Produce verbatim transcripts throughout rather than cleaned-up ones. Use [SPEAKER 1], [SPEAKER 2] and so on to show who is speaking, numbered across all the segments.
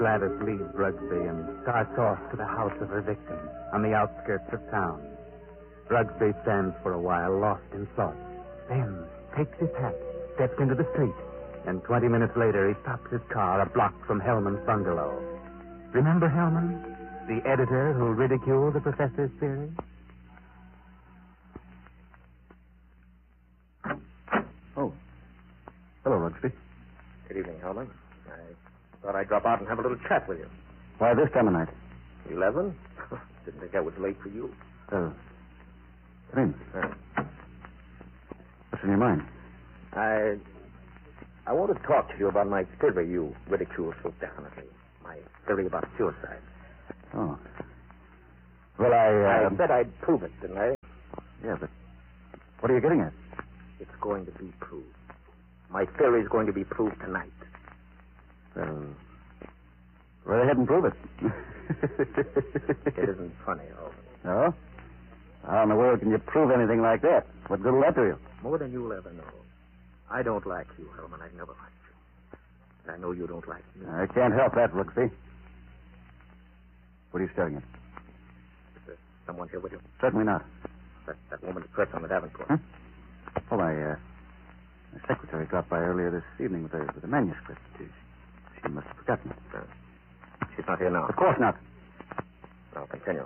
[SPEAKER 1] Gladys leaves Rugsby and starts off to the house of her victim on the outskirts of town. Rugsby stands for a while lost in thought, then takes his hat, steps into the street, and twenty minutes later he stops his car a block from Hellman's bungalow. Remember Hellman, the editor who ridiculed the professor's theory?
[SPEAKER 2] Oh. Hello, Rugsby.
[SPEAKER 3] Good evening, Hellman. I thought I'd drop out and have a little chat with you.
[SPEAKER 2] Why this time of night?
[SPEAKER 3] Eleven? Didn't think that was late for you.
[SPEAKER 2] Oh. Come in.
[SPEAKER 3] Uh,
[SPEAKER 2] What's in your mind?
[SPEAKER 3] I... I want to talk to you about my theory you ridicule so definitely. My theory about suicide.
[SPEAKER 2] Oh. Well, I... Uh...
[SPEAKER 3] I said I'd prove it, didn't I?
[SPEAKER 2] Yeah, but what are you getting at?
[SPEAKER 3] It's going to be proved. My theory is going to be proved tonight.
[SPEAKER 2] Well, go ahead and prove it.
[SPEAKER 3] It isn't funny, Hellman.
[SPEAKER 2] No? How in the world can you prove anything like that? What good will that do you?
[SPEAKER 3] More than you'll ever know. I don't like you, Hellman. I've never liked you. And I know you don't like me.
[SPEAKER 2] I can't help that, Rugsby. What are you staring at?
[SPEAKER 3] Is there someone here with you?
[SPEAKER 2] Certainly not.
[SPEAKER 3] That, that woman at press on the Davenport.
[SPEAKER 2] Huh? Oh, my, uh, my secretary dropped by earlier this evening with a, with a manuscript. She, she must have forgotten it.
[SPEAKER 3] Uh, she's not here now.
[SPEAKER 2] Of course not.
[SPEAKER 3] I'll continue.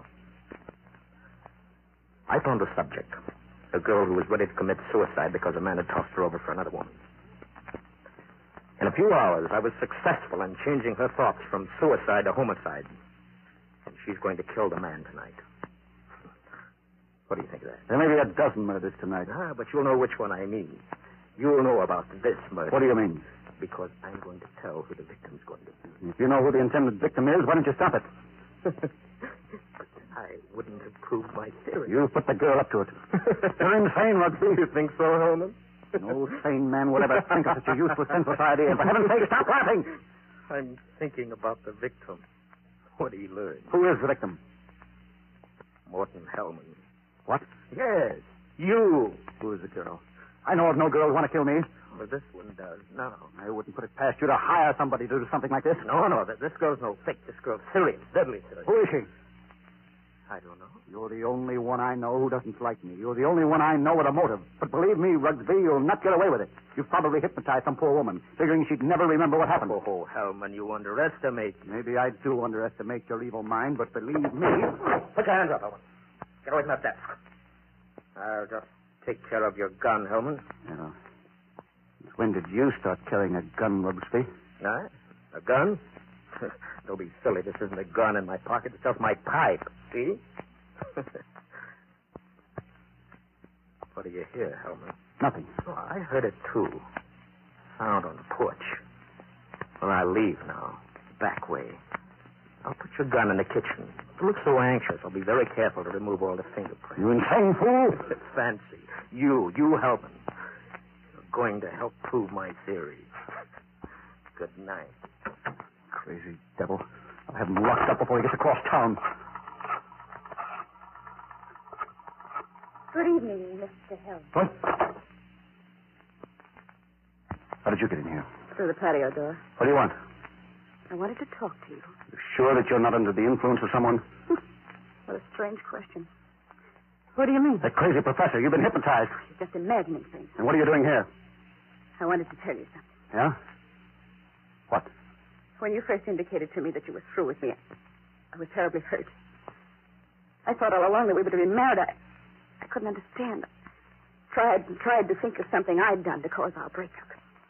[SPEAKER 3] I found a subject. A girl who was ready to commit suicide because a man had tossed her over for another woman. In a few hours, I was successful in changing her thoughts from suicide to homicide. And she's going to kill the man tonight. What do you think of that?
[SPEAKER 2] There may be a dozen murders tonight.
[SPEAKER 3] Ah, but you'll know which one I mean. You'll know about this murder.
[SPEAKER 2] What do you mean?
[SPEAKER 3] Because I'm going to tell who the victim's going to be.
[SPEAKER 2] If you know who the intended victim is, why don't you stop it?
[SPEAKER 3] But I wouldn't have proved my theory.
[SPEAKER 2] You put the girl up to it. You're insane, Rugsby.
[SPEAKER 3] You think so, Hellman?
[SPEAKER 2] No sane man would ever think of such a useless, senseless idea. For heaven's sake, stop laughing!
[SPEAKER 3] I'm thinking about the victim. What he learned.
[SPEAKER 2] Who is the victim?
[SPEAKER 3] Morton Hellman.
[SPEAKER 2] What?
[SPEAKER 3] Yes, you.
[SPEAKER 2] Who is the girl? I know of no girl who want to kill me.
[SPEAKER 3] Well, this one does now.
[SPEAKER 2] I wouldn't put it past you to hire somebody to do something like this.
[SPEAKER 3] No, no, th- this girl's no fake. This girl's serious, deadly serious.
[SPEAKER 2] Who is she?
[SPEAKER 3] I don't know.
[SPEAKER 2] You're the only one I know who doesn't like me. You're the only one I know with a motive. But believe me, Rugsby, you'll not get away with it. You've probably hypnotized some poor woman, figuring she'd never remember what happened.
[SPEAKER 3] Oh, Hellman, you underestimate me.
[SPEAKER 2] Maybe I do underestimate your evil mind, but believe me...
[SPEAKER 3] Put your hands up, Hellman. Get away from that desk. I'll just take care of your gun, Hellman.
[SPEAKER 2] Yeah. When did you start carrying a gun, Rugsby?
[SPEAKER 3] Huh? A gun? Don't be silly. This isn't a gun in my pocket. It's just my pipe. See? What do you hear, Hellman?
[SPEAKER 2] Nothing.
[SPEAKER 3] Oh, I heard it, too. Sound on the porch. Well, I'll leave now. Back way. I'll put your gun in the kitchen. You look so anxious. I'll be very careful to remove all the fingerprints.
[SPEAKER 2] You insane fool!
[SPEAKER 3] It's fancy. You, you Hellman. You're going to help prove my theory. Good night.
[SPEAKER 2] Crazy devil. I'll have him locked up before he gets across town.
[SPEAKER 4] Good evening, Mister Hill.
[SPEAKER 2] What? How did you get in here?
[SPEAKER 4] Through the patio door.
[SPEAKER 2] What do you want?
[SPEAKER 4] I wanted to talk to you.
[SPEAKER 2] You sure that you're not under the influence of someone?
[SPEAKER 4] What a strange question. What do you mean?
[SPEAKER 2] That crazy professor. You've been hypnotized.
[SPEAKER 4] You're just imagining things.
[SPEAKER 2] And what are you doing here?
[SPEAKER 4] I wanted to tell you something.
[SPEAKER 2] Yeah? What?
[SPEAKER 4] When you first indicated to me that you were through with me, I was terribly hurt. I thought all along that we would have been married. I, I couldn't understand. I tried and tried to think of something I'd done to cause our breakup.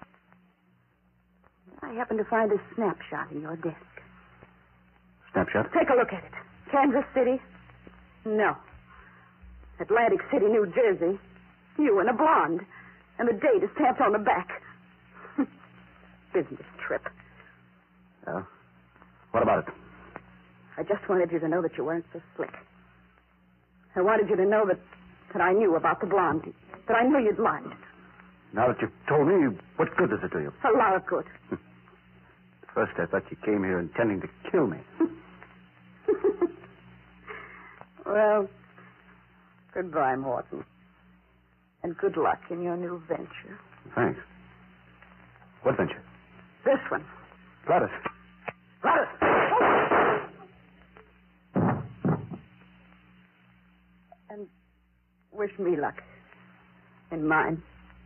[SPEAKER 4] I happened to find a snapshot in your desk.
[SPEAKER 2] Snapshot?
[SPEAKER 4] Take a look at it. Kansas City? No. Atlantic City, New Jersey. You and a blonde. And the date is stamped on the back. Business trip.
[SPEAKER 2] Yeah? What about it?
[SPEAKER 4] I just wanted you to know that you weren't so slick. I wanted you to know that, that I knew about the blonde. That I knew you'd lied.
[SPEAKER 2] Now that you've told me, what good does it do you?
[SPEAKER 4] A lot of good.
[SPEAKER 2] First, I thought you came here intending to kill me.
[SPEAKER 4] Well, goodbye, Morton. And good luck in your new venture.
[SPEAKER 2] Thanks. What venture?
[SPEAKER 4] This one.
[SPEAKER 2] Gladys.
[SPEAKER 4] Gladys! Wish me luck. In mine.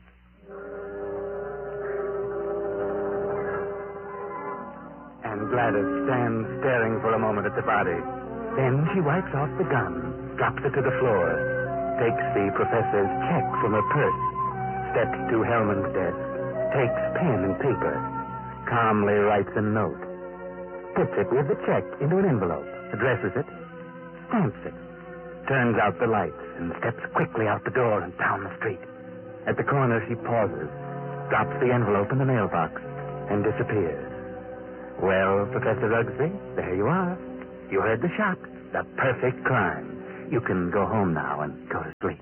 [SPEAKER 1] And Gladys stands staring for a moment at the body. Then she wipes off the gun, drops it to the floor, takes the professor's check from her purse, steps to Hellman's desk, takes pen and paper, calmly writes a note, puts it with the check into an envelope, addresses it, stamps it, turns out the lights, and steps quickly out the door and down the street. At the corner, she pauses, drops the envelope in the mailbox, and disappears. Well, Professor Rugsby, there you are. You heard the shot. The perfect crime. You can go home now and go to sleep.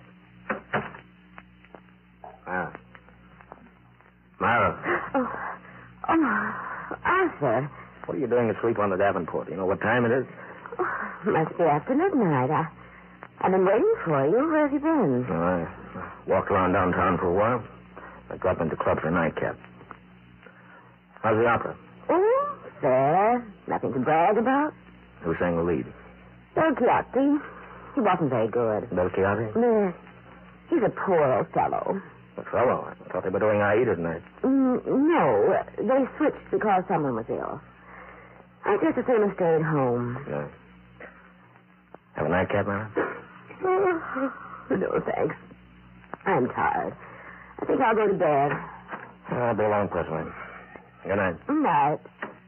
[SPEAKER 3] Ah. Myra.
[SPEAKER 5] Oh, oh, Arthur.
[SPEAKER 3] What are you doing asleep on the Davenport? You know what time it is?
[SPEAKER 5] Oh, must be after midnight. I, I've been waiting for you. Where have you been?
[SPEAKER 3] Oh, I walked around downtown for a while. I dropped into the club for a nightcap. How's the opera?
[SPEAKER 5] Oh, fair. Nothing to brag about.
[SPEAKER 3] Who sang the lead?
[SPEAKER 5] Don Quixote. He wasn't very good.
[SPEAKER 3] Del Quixote?
[SPEAKER 5] Yes. He's a poor old fellow.
[SPEAKER 3] A fellow. I thought they were doing Aida tonight.
[SPEAKER 5] Mm, no, they switched because someone was ill. I just as soon have stayed home.
[SPEAKER 3] Yeah. Have a nightcap, Myra?
[SPEAKER 5] Oh, no, thanks. I'm tired. I think I'll go to bed.
[SPEAKER 3] I'll be along presently. Good night.
[SPEAKER 5] Night.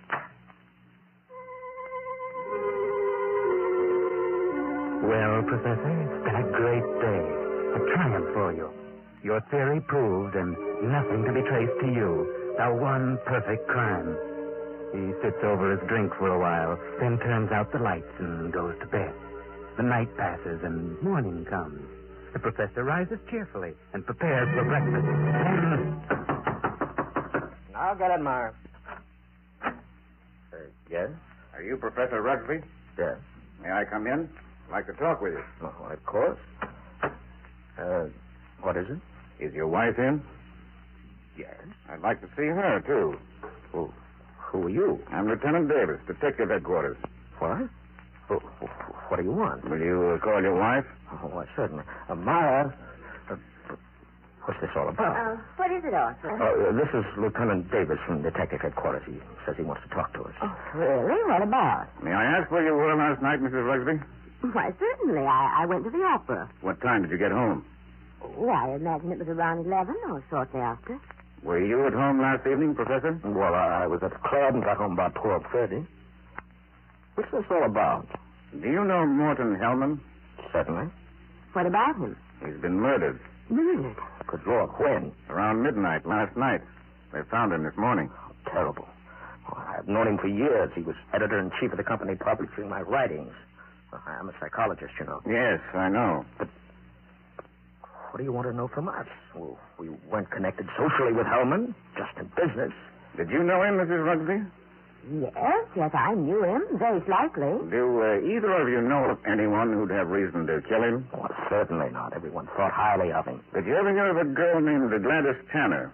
[SPEAKER 1] Well, Professor, it's been a great day. A triumph for you. Your theory proved, and nothing to be traced to you. The one perfect crime. He sits over his drink for a while, then turns out the lights and goes to bed. The night passes and morning comes. The professor rises cheerfully and prepares for breakfast. Then...
[SPEAKER 3] I'll get it, Myra. Uh, yes?
[SPEAKER 2] Are you Professor Rugsby?
[SPEAKER 3] Yes.
[SPEAKER 2] May I come in? I'd like to talk with you.
[SPEAKER 3] Oh, well, of course. Uh, what is it?
[SPEAKER 2] Is your wife in?
[SPEAKER 3] Yes.
[SPEAKER 2] I'd like to see her, too.
[SPEAKER 3] Who, who are you?
[SPEAKER 2] I'm Lieutenant Davis, Detective Headquarters.
[SPEAKER 3] What? Who, who, what do you want?
[SPEAKER 2] Will you uh, call your wife?
[SPEAKER 3] Oh, why, certainly. Uh, Myra, uh, what's this all about?
[SPEAKER 5] Uh, what is it, Arthur?
[SPEAKER 3] Uh, this is Lieutenant Davis from Detective Headquarters. He says he wants to talk to us.
[SPEAKER 5] Oh, really? What about?
[SPEAKER 2] May I ask where you were last night, Missus Rugsby?
[SPEAKER 5] Why, certainly. I, I went to the opera.
[SPEAKER 2] What time did you get home?
[SPEAKER 5] Oh, I imagine it was around eleven or shortly after.
[SPEAKER 2] Were you at home last evening, Professor?
[SPEAKER 3] Well, I, I was at the club and got home about twelve thirty. What's this all about?
[SPEAKER 2] Do you know Morton Hellman?
[SPEAKER 3] Certainly.
[SPEAKER 5] What about him?
[SPEAKER 2] He's been murdered.
[SPEAKER 5] Murdered?
[SPEAKER 3] Good Lord, when?
[SPEAKER 2] Around midnight last night. They found him this morning.
[SPEAKER 3] Oh, terrible. Oh, I've known him for years. He was editor-in-chief of the company publishing my writings. Well, I'm a psychologist, you know.
[SPEAKER 2] Yes, I know.
[SPEAKER 3] But what do you want to know from us? Well, we weren't connected socially with Hellman, just in business.
[SPEAKER 2] Did you know him, Missus Rugsby?
[SPEAKER 5] Yes, yes, I knew him, very slightly.
[SPEAKER 2] Do uh, either of you know of anyone who'd have reason to kill him?
[SPEAKER 3] Oh, certainly not. Everyone thought highly of him.
[SPEAKER 2] Did you ever hear of a girl named Gladys Tanner?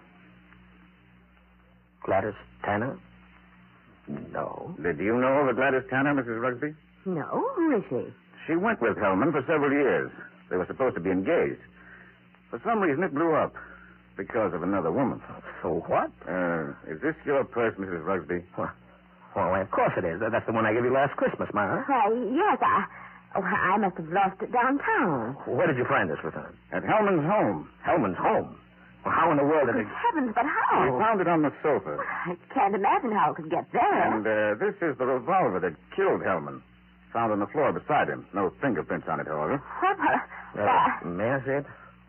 [SPEAKER 3] Gladys Tanner? No.
[SPEAKER 2] Did you know of a Gladys Tanner, Missus Rugsby?
[SPEAKER 5] No, who is she?
[SPEAKER 2] She went with Hellman for several years. They were supposed to be engaged. For some reason, it blew up because of another woman.
[SPEAKER 3] So what?
[SPEAKER 2] Uh, is this your purse, Missus Rugsby?
[SPEAKER 3] Well, well, of course it is. That's the one I gave you last Christmas, Myra.
[SPEAKER 5] Why, yes, I... Oh, I must have lost it downtown.
[SPEAKER 3] Where did you find this, Lieutenant?
[SPEAKER 2] At Hellman's home.
[SPEAKER 3] Hellman's home. Well, how in the world did
[SPEAKER 5] Good
[SPEAKER 3] it...
[SPEAKER 5] heavens, but
[SPEAKER 2] We
[SPEAKER 5] how?
[SPEAKER 2] found it on the sofa.
[SPEAKER 5] I can't imagine how it could get there.
[SPEAKER 2] And uh, this is the revolver that killed Hellman. Found on the floor beside him. No fingerprints on it, however.
[SPEAKER 5] What?
[SPEAKER 3] Uh,
[SPEAKER 5] Why-
[SPEAKER 3] may I see it?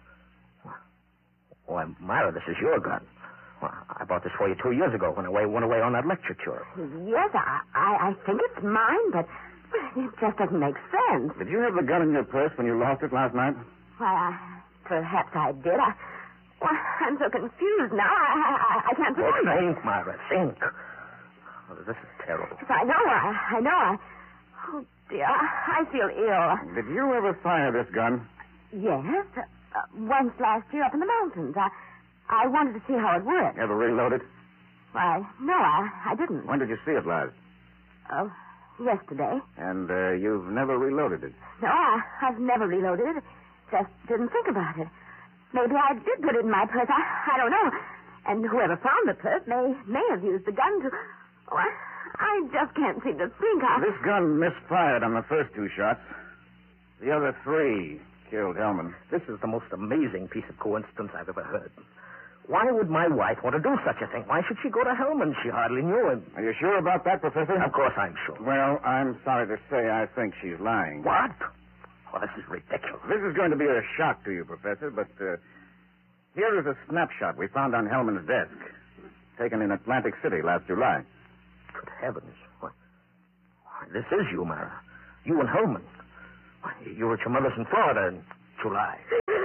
[SPEAKER 3] Why, Myra, this is your gun. Well, I bought this for you two years ago when I went away on that lecture tour.
[SPEAKER 5] Yes, I, I, I think it's mine, but it just doesn't make sense.
[SPEAKER 2] Did you have the gun in your purse when you lost it last night?
[SPEAKER 5] Why, I, perhaps I did. I, why, I'm so confused now. I, I, I can't
[SPEAKER 3] Well,
[SPEAKER 5] remember.
[SPEAKER 3] think, Myra, think. Oh, this is terrible.
[SPEAKER 5] Yes, I know. I, I know. I. Oh dear, I feel ill.
[SPEAKER 2] Did you ever fire this gun?
[SPEAKER 5] Yes, uh, once last year up in the mountains. I, I wanted to see how it worked.
[SPEAKER 2] Ever reload it?
[SPEAKER 5] Why, no, I, I didn't.
[SPEAKER 2] When did you see it last?
[SPEAKER 5] Oh, yesterday.
[SPEAKER 2] And uh, you've never reloaded it?
[SPEAKER 5] No, I, I've never reloaded it. just didn't think about it. Maybe I did put it in my purse. I, I don't know. And whoever found the purse may may have used the gun to... Oh, I, I just can't seem to think. I...
[SPEAKER 2] This gun misfired on the first two shots. The other three killed Hellman.
[SPEAKER 3] This is the most amazing piece of coincidence I've ever heard. Why would my wife want to do such a thing? Why should she go to Hellman? She hardly knew him.
[SPEAKER 2] Are you sure about that, Professor?
[SPEAKER 3] Of course I'm sure.
[SPEAKER 2] Well, I'm sorry to say I think she's lying.
[SPEAKER 3] What? Oh, this is ridiculous.
[SPEAKER 2] This is going to be a shock to you, Professor, but uh, here is a snapshot we found on Hellman's desk, taken in Atlantic City last July.
[SPEAKER 3] Good heavens. Why, why, this is you, Mara. You and Hellman. Why, you were at your mother's in Florida in July.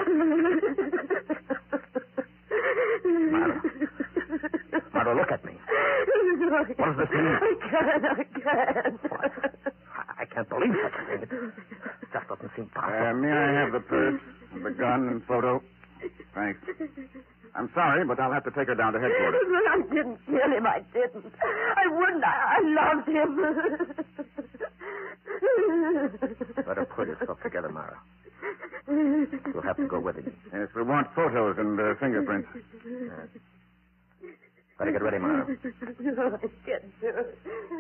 [SPEAKER 3] Mara. Mara, look at me. What does this mean?
[SPEAKER 5] I can't, I can't.
[SPEAKER 3] What? I can't believe such a thing. It just doesn't seem possible.
[SPEAKER 2] Uh, may I have the purse, the gun, and photo? Thanks. I'm sorry, but I'll have to take her down to headquarters.
[SPEAKER 5] I didn't kill him. I didn't. I wouldn't. I, I loved him.
[SPEAKER 3] Better pull yourself together, Mara. You'll have to go with him.
[SPEAKER 2] Yes, we want photos and uh, fingerprints.
[SPEAKER 3] Yes. Better get ready, Mara.
[SPEAKER 5] No, I can't do it.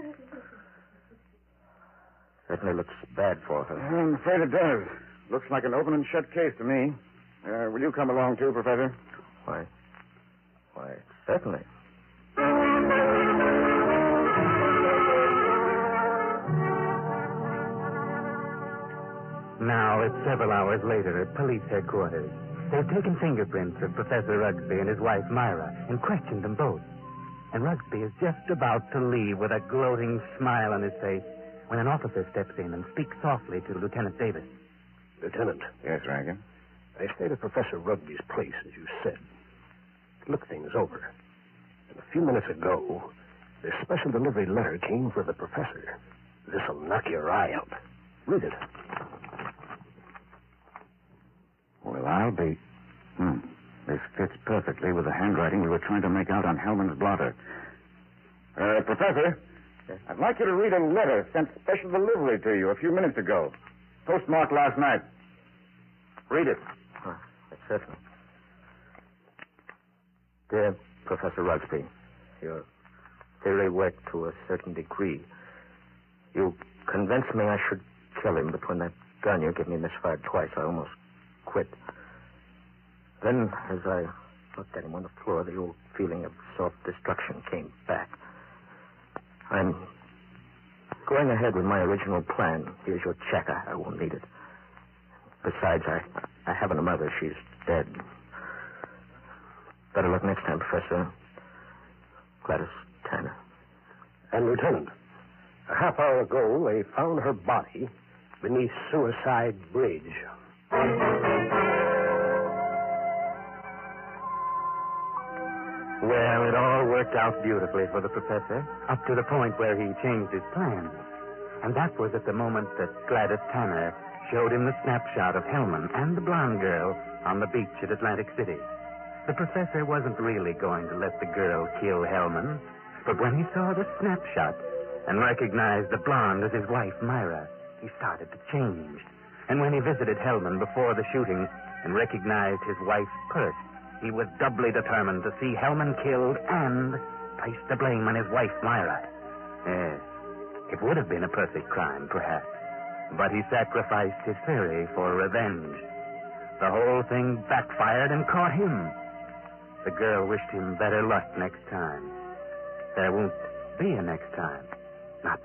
[SPEAKER 3] Certainly looks bad for her.
[SPEAKER 2] I'm afraid it does. Looks like an open and shut case to me. Uh, will you come along, too, Professor?
[SPEAKER 3] Why? Why, certainly.
[SPEAKER 1] Now, it's several hours later at police headquarters. They've taken fingerprints of Professor Rugsby and his wife, Myra, and questioned them both. And Rugsby is just about to leave with a gloating smile on his face when an officer steps in and speaks softly to Lieutenant Davis.
[SPEAKER 6] Lieutenant.
[SPEAKER 2] Yes, Rankin.
[SPEAKER 6] I stayed at Professor Rugby's place, as you said. Look things over. And a few minutes ago, this special delivery letter came for the professor. This'll knock your eye out. Read it.
[SPEAKER 2] Well, I'll be... Hmm. This fits perfectly with the handwriting we were trying to make out on Hellman's blotter. Uh, Professor,
[SPEAKER 3] yes?
[SPEAKER 2] I'd like you to read a letter sent special delivery to you a few minutes ago. Postmarked last night. Read it.
[SPEAKER 3] Oh, certainly. Dear Professor Rugsby, your theory worked to a certain degree. You convinced me I should kill him, but when that gun you gave me misfired twice, I almost quit. Then, as I looked at him on the floor, the old feeling of self-destruction came back. I'm going ahead with my original plan. Here's your check. I, I won't need it. Besides, I, I haven't a mother. She's dead. Better luck next time, Professor. Gladys Tanner.
[SPEAKER 6] And, Lieutenant, a half hour ago, they found her body beneath Suicide Bridge.
[SPEAKER 1] Well, it all worked out beautifully for the professor, up to the point where he changed his plans. And that was at the moment that Gladys Tanner showed him the snapshot of Hellman and the blonde girl on the beach at Atlantic City. The professor wasn't really going to let the girl kill Hellman, but when he saw the snapshot and recognized the blonde as his wife, Myra, he started to change. And when he visited Hellman before the shooting and recognized his wife's purse, he was doubly determined to see Hellman killed and place the blame on his wife, Myra. Yes, it would have been a perfect crime, perhaps, but he sacrificed his theory for revenge. The whole thing backfired and caught him. The girl wished him better luck next time. There won't be a next time.